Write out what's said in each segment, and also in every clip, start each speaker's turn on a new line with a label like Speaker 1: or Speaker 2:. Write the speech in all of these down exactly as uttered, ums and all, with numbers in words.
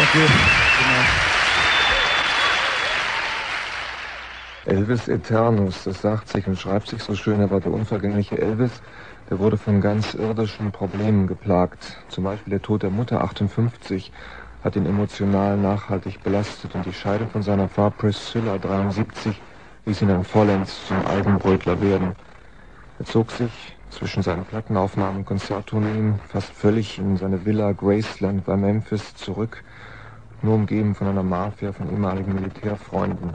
Speaker 1: Danke. Elvis Eternus, das sagt sich und schreibt sich so schön, aber der unvergängliche Elvis, der wurde von ganz irdischen Problemen geplagt. Zum Beispiel der Tod der Mutter achtundfünfzig hat ihn emotional nachhaltig belastet und die Scheidung von seiner Frau Priscilla dreiundsiebzig ließ ihn dann vollends zum Albenbrötler werden. Er zog sich zwischen seinen Plattenaufnahmen und Konzerttourneen fast völlig in seine Villa Graceland bei Memphis zurück, nur umgeben von einer Mafia von ehemaligen Militärfreunden.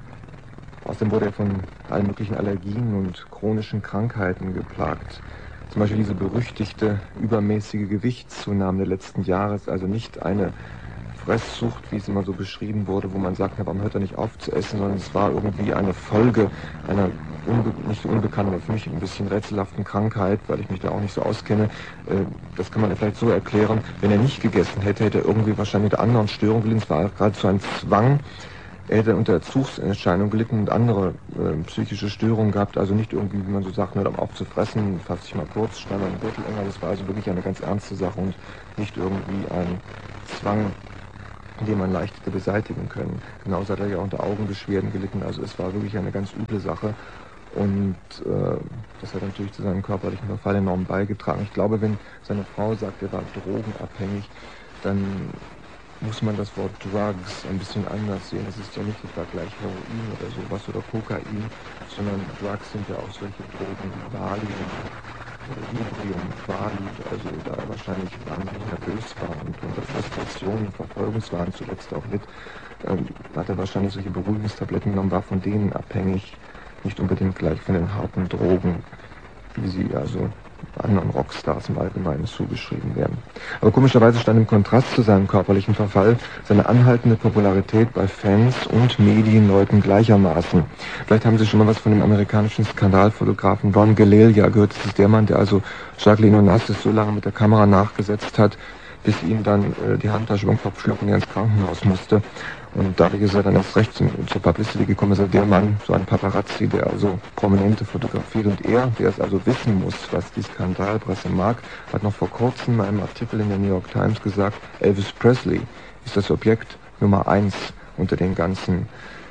Speaker 1: Außerdem wurde er von allen möglichen Allergien und chronischen Krankheiten geplagt. Zum Beispiel diese berüchtigte übermäßige Gewichtszunahme der letzten Jahre ist also nicht eine Fresssucht, wie es immer so beschrieben wurde, wo man sagt, na, warum hört er nicht auf zu essen, sondern es war irgendwie eine Folge einer unbe nicht unbekannten, aber für mich ein bisschen rätselhaften Krankheit, weil ich mich da auch nicht so auskenne. Äh, das kann man vielleicht so erklären, wenn er nicht gegessen hätte, hätte er irgendwie wahrscheinlich mit anderen Störungen gelitten. Es war geradezu ein Zwang. Er hätte unter Entzugserscheinungen gelitten und andere äh, psychische Störungen gehabt, also nicht irgendwie, wie man so sagt, hört auf zu fressen, fass dich mal kurz, schneid mal den Gürtel enger. Das war also wirklich eine ganz ernste Sache und nicht irgendwie ein Zwang, den man leicht hätte beseitigen können. Genauso hat er ja unter Augenbeschwerden gelitten, also es war wirklich eine ganz üble Sache und äh, das hat natürlich zu seinem körperlichen Verfall enorm beigetragen. Ich glaube, wenn seine Frau sagt, er war drogenabhängig, dann muss man das Wort Drugs ein bisschen anders sehen. Es ist ja nicht etwa gleich Heroin oder sowas oder Kokain, sondern Drugs sind ja auch solche Drogen wie Valium oder Librium, Qualit, also da er wahrscheinlich wahnsinnig nervös war und unter Frustration und Verfolgungswahn zuletzt auch litt, ähm, hat er wahrscheinlich solche Beruhigungstabletten genommen, war von denen abhängig, nicht unbedingt gleich von den harten Drogen, wie sie also anderen Rockstars im Allgemeinen zugeschrieben werden. Aber komischerweise stand im Kontrast zu seinem körperlichen Verfall seine anhaltende Popularität bei Fans und Medienleuten gleichermaßen. Vielleicht haben Sie schon mal was von dem amerikanischen Skandalfotografen Ron Galleglia gehört. Das ist der Mann, der also Jacqueline Onassis so lange mit der Kamera nachgesetzt hat, bis ihm dann äh, die Handtasche beim Kopf schlug und er ins Krankenhaus musste. Und dadurch ist er dann erst recht zum, zur Publicity gekommen, ist er der Mann, so ein Paparazzi, der also Prominente fotografiert. Und er, der es also wissen muss, was die Skandalpresse mag, hat noch vor kurzem in einem Artikel in der New York Times gesagt, Elvis Presley ist das Objekt Nummer eins unter den ganzen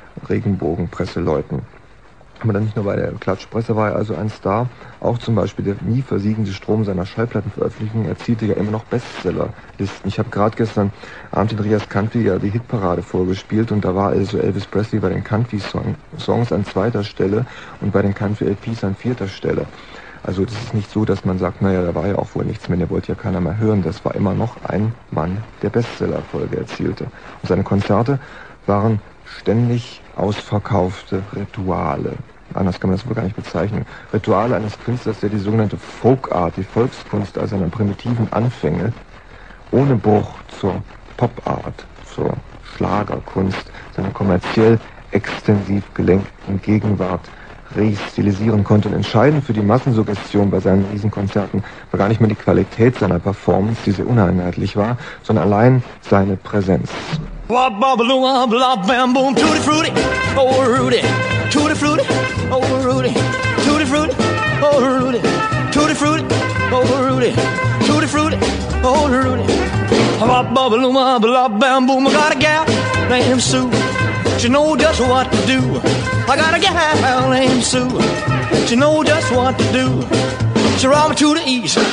Speaker 1: Regenbogenpresseleuten. Aber dann nicht nur bei der Klatschpresse war er also ein Star, auch zum Beispiel der nie versiegende Strom seiner Schallplattenveröffentlichungen erzielte ja immer noch Bestsellerlisten. Ich habe gerade gestern Abend in Rias Country ja die Hitparade vorgespielt und da war also Elvis Presley bei den Country-Songs an zweiter Stelle und bei den Country-L Ps an vierter Stelle. Also das ist nicht so, dass man sagt, naja, da war ja auch wohl nichts mehr, der wollte ja keiner mehr hören. Das war immer noch ein Mann, der Bestsellererfolge erzielte. Und seine Konzerte waren ständig ausverkaufte Rituale. Anders kann man das wohl gar nicht bezeichnen. Rituale eines Künstlers, der die sogenannte Folk-Art, die Volkskunst als einer primitiven Anfänge, ohne Bruch zur Pop-Art, zur Schlagerkunst, seiner kommerziell extensiv gelenkten Gegenwart restilisieren konnte. Und entscheidend für die Massensuggestion bei seinen Riesenkonzerten war gar nicht mehr die Qualität seiner Performance, die sehr uneinheitlich war, sondern allein seine Präsenz. Tutti frutti, oh Rudy, tutti frutti, oh Rudy, tutti frutti, oh Rudy, tutti frutti, oh Rudy. Bop bubble bop bop bam boom. I got a gal named Sue. She knows just what to do. I got a gal named Sue. She knows just what to do. She roll me to the east,